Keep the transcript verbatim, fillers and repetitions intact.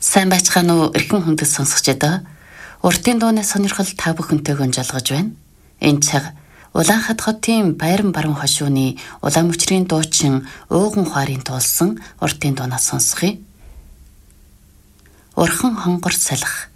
Сайн байцгаана уу эрхэм хүндэт сонсогчдоо. Уртын дууны сонирхол та бүхэнтэйг онжалгож байна. Энэ цаг Улаанхад хотын Баяран баруун хошууны улаан мөчрийн дуучин Ууган Хуарын туулсан уртын дуунаас сонсгоё. Урхан хонгор салхи.